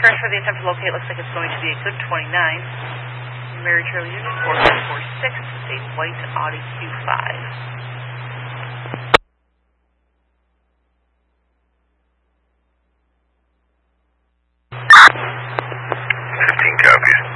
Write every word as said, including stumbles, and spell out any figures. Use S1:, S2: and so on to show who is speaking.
S1: Current for the attempt to locate looks like it's going to be a good twenty-nine. Mary Trail Unit four four four six, a white Audi Q five.
S2: fifteen copies.